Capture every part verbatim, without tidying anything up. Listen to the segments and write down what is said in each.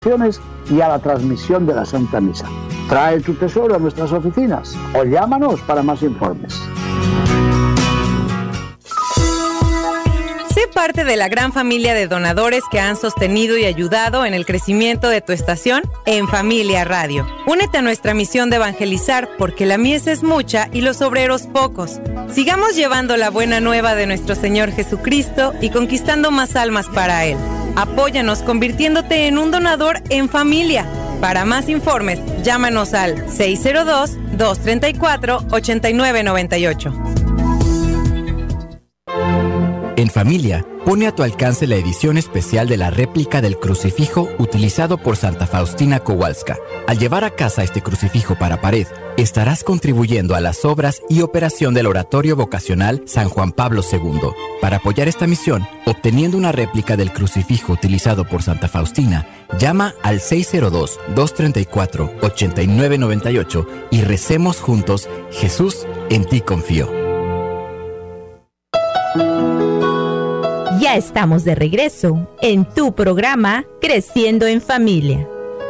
y a la transmisión de la Santa Misa. Trae tu tesoro a nuestras oficinas o llámanos para más informes. Sé parte de la gran familia de donadores que han sostenido y ayudado en el crecimiento de tu estación en Familia Radio. Únete a nuestra misión de evangelizar porque la mies es mucha y los obreros pocos. Sigamos llevando la buena nueva de nuestro Señor Jesucristo y conquistando más almas para Él. Apóyanos convirtiéndote en un donador en familia. Para más informes, llámanos al seis cero dos, dos tres cuatro, ocho nueve nueve ocho. En Familia, pone a tu alcance la edición especial de la réplica del crucifijo utilizado por Santa Faustina Kowalska. Al llevar a casa este crucifijo para pared, estarás contribuyendo a las obras y operación del Oratorio Vocacional San Juan Pablo segundo. Para apoyar esta misión, obteniendo una réplica del crucifijo utilizado por Santa Faustina, llama al seis cero dos, dos tres cuatro, ocho nueve nueve ocho y recemos juntos: Jesús, en ti confío. Ya estamos de regreso en tu programa Creciendo en Familia.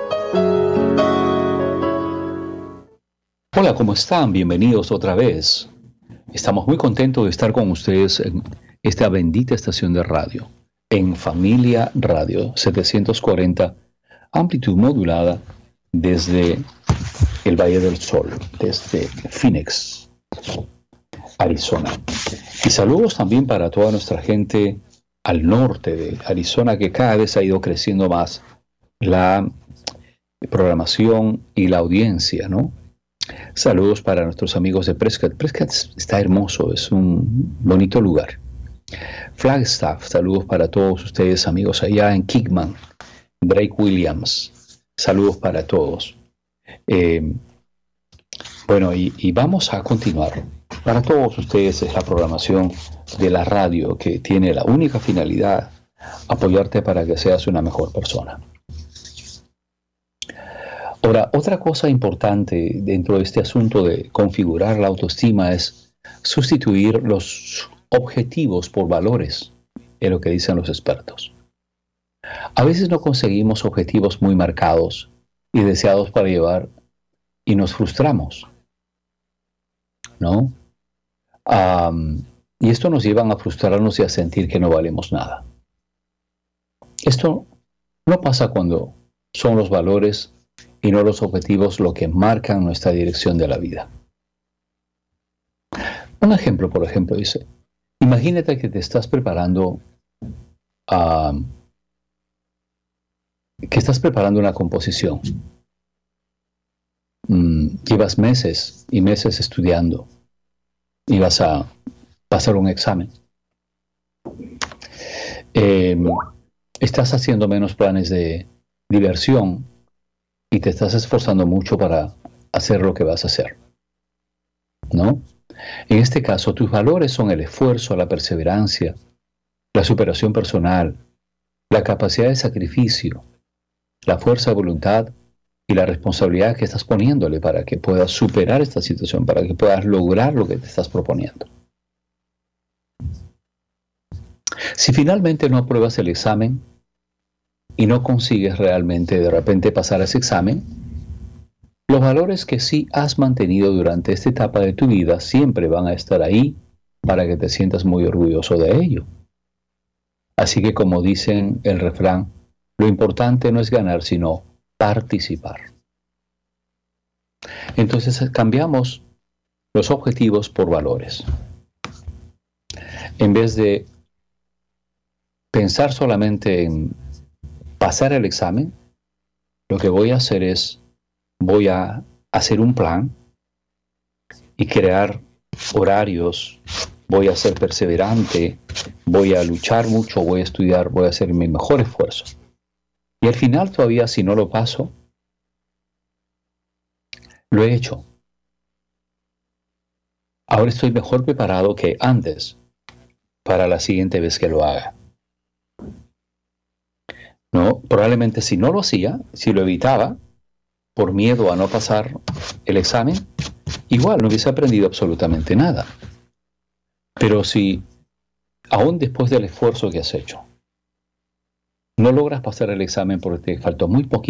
Hola, ¿cómo están? Bienvenidos otra vez. Estamos muy contentos de estar con ustedes en esta bendita estación de radio, en Familia Radio setecientos cuarenta, amplitud modulada desde el Valle del Sol, desde Phoenix, Arizona. Y saludos también para toda nuestra gente al norte de Arizona, que cada vez ha ido creciendo más la programación y la audiencia, ¿no? Saludos para nuestros amigos de Prescott. Prescott está hermoso, es un bonito lugar. Flagstaff, saludos para todos ustedes, amigos allá en Kingman. Drake Williams, saludos para todos. Eh, bueno, y, y vamos a continuar. Para todos ustedes es la programación de la radio que tiene la única finalidad: apoyarte para que seas una mejor persona. Ahora, otra cosa importante dentro de este asunto de configurar la autoestima es sustituir los objetivos por valores, es lo que dicen los expertos. A veces no conseguimos objetivos muy marcados y deseados para llevar y nos frustramos, ¿no? Um, y esto nos lleva a frustrarnos y a sentir que no valemos nada. Esto no pasa cuando son los valores y no los objetivos lo que marcan nuestra dirección de la vida. Un ejemplo, por ejemplo, dice: imagínate que te estás preparando uh, que estás preparando una composición. Mm, llevas meses y meses estudiando y vas a pasar un examen. Eh, estás haciendo menos planes de diversión y te estás esforzando mucho para hacer lo que vas a hacer, ¿no? En este caso, tus valores son el esfuerzo, la perseverancia, la superación personal, la capacidad de sacrificio, la fuerza de voluntad y la responsabilidad que estás poniéndole para que puedas superar esta situación, para que puedas lograr lo que te estás proponiendo. Si finalmente no apruebas el examen y no consigues realmente de repente pasar ese examen, los valores que sí has mantenido durante esta etapa de tu vida siempre van a estar ahí para que te sientas muy orgulloso de ello. Así que, como dicen el refrán, lo importante no es ganar, sino participar. Entonces cambiamos los objetivos por valores. En vez de pensar solamente en pasar el examen, lo que voy a hacer es, voy a hacer un plan y crear horarios, voy a ser perseverante, voy a luchar mucho, voy a estudiar, voy a hacer mi mejor esfuerzo. Y al final todavía, si no lo paso, lo he hecho. Ahora estoy mejor preparado que antes para la siguiente vez que lo haga. No, probablemente si no lo hacía, si lo evitaba, por miedo a no pasar el examen, igual no hubiese aprendido absolutamente nada. Pero si, aún después del esfuerzo que has hecho, no logras pasar el examen porque te faltó muy poquito.